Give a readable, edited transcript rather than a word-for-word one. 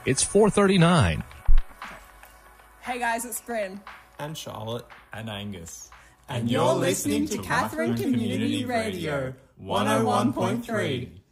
It's 4:39. Hey guys, it's Bryn. And Charlotte. And Angus. And you're listening to Katherine Community Radio 101.3.